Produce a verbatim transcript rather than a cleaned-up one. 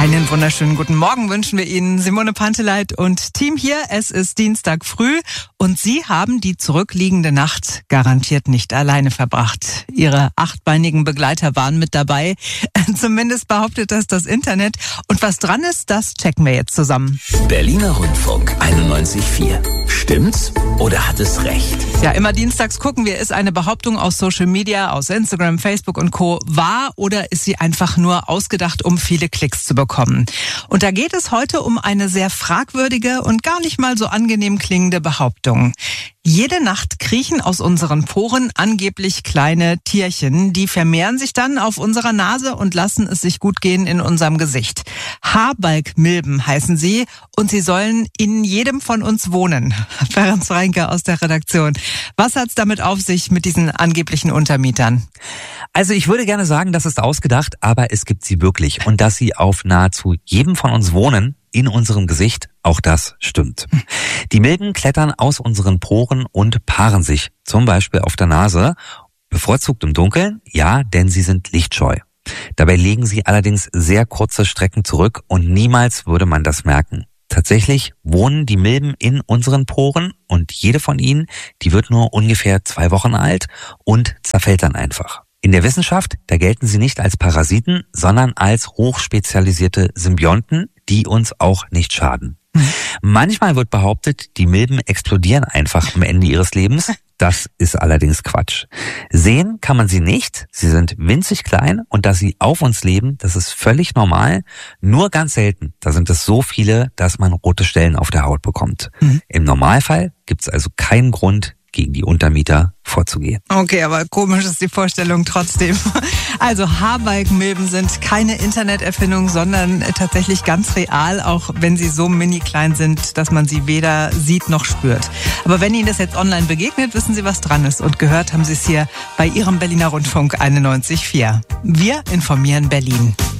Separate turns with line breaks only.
Einen wunderschönen guten Morgen wünschen wir Ihnen, Simone Panteleit und Team hier. Es ist Dienstag früh und Sie haben die zurückliegende Nacht garantiert nicht alleine verbracht. Ihre achtbeinigen Begleiter waren mit dabei. Zumindest behauptet das das Internet. Und was dran ist, das checken wir jetzt zusammen.
Berliner Rundfunk einundneunzig Komma vier. Stimmt's oder hat es recht?
Ja, immer dienstags gucken wir, ist eine Behauptung aus Social Media, aus Instagram, Facebook und Co. wahr oder ist sie einfach nur ausgedacht, um viele Klicks zu bekommen? Und da geht es heute um eine sehr fragwürdige und gar nicht mal so angenehm klingende Behauptung. Jede Nacht kriechen aus unseren Poren angeblich kleine Tierchen. Die vermehren sich dann auf unserer Nase und lassen es sich gut gehen in unserem Gesicht. Haarbalgmilben heißen sie und sie sollen in jedem von uns wohnen. Ferenc Reinke aus der Redaktion. Was hat's damit auf sich mit diesen angeblichen Untermietern?
Also ich würde gerne sagen, das ist ausgedacht, aber es gibt sie wirklich. Und dass sie auf nahezu jedem von uns wohnen, in unserem Gesicht, auch das stimmt. Die Milben klettern aus unseren Poren und paaren sich, zum Beispiel auf der Nase, bevorzugt im Dunkeln, ja, denn sie sind lichtscheu. Dabei legen sie allerdings sehr kurze Strecken zurück und niemals würde man das merken. Tatsächlich wohnen die Milben in unseren Poren und jede von ihnen, die wird nur ungefähr zwei Wochen alt und zerfällt dann einfach. In der Wissenschaft, da gelten sie nicht als Parasiten, sondern als hochspezialisierte Symbionten, die uns auch nicht schaden. Mhm. Manchmal wird behauptet, die Milben explodieren einfach am Ende ihres Lebens. Das ist allerdings Quatsch. Sehen kann man sie nicht. Sie sind winzig klein und dass sie auf uns leben, das ist völlig normal. Nur ganz selten. Da sind es so viele, dass man rote Stellen auf der Haut bekommt. Mhm. Im Normalfall gibt es also keinen Grund, gegen die Untermieter vorzugehen.
Okay, aber komisch ist die Vorstellung trotzdem. Also Haarbalgmilben sind keine Interneterfindung, sondern tatsächlich ganz real, auch wenn sie so mini klein sind, dass man sie weder sieht noch spürt. Aber wenn Ihnen das jetzt online begegnet, wissen Sie, was dran ist. Und gehört haben Sie es hier bei Ihrem Berliner Rundfunk einundneunzig Komma vier. Wir informieren Berlin.